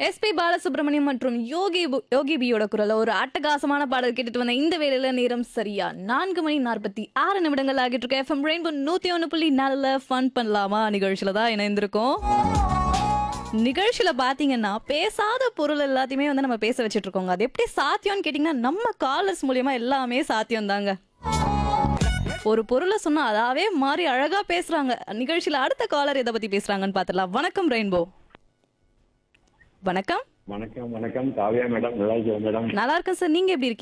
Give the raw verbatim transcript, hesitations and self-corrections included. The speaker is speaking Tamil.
எஸ்பி பாலசுப்ரமணியம் மற்றும் யோகி பு- யோகி பியோட குரல்ல ஒரு அட்டகாசமான பாடல் கேட்டுட்டு வந்த இந்த வேளையில நேரம் சரியா நான்கு மணி நாற்பத்தி ஆறு நிமிடங்கள் ஆகிட்டு இருக்கு. எஃப்எம் ரெயின்போ நூத்தி ஒன்று புள்ளி நாலுல ஃபன் பண்ணலாமா நிகழ்ச்சியில தான் இணைந்திருக்கோம். நிகழ்ச்சியில பாத்தீங்கன்னா பேசாத பொருள் எல்லாத்தையுமே வந்து நம்ம பேச வச்சுட்டு இருக்கோங்க. அது எப்படி சாத்தியம்னு கேட்டீங்கன்னா நம்ம காலர்ஸ் மூலியமா எல்லாமே சாத்தியம் தாங்க. ஒரு பொருளை சொன்னா அதாவே மாறி அழகா பேசுறாங்க. நிகழ்ச்சியில அடுத்த காலர் எதை பத்தி பேசுறாங்கன்னு பாத்துடலாம். வணக்கம் ரெயின்போ. வணக்கம். வணக்கம் வணக்கம் காவியா மேடம், நல்லா இருக்கீங்க மேடம்? நல்லா இருக்கேன் சார். நீங்க எப்படி இருக்கீங்க?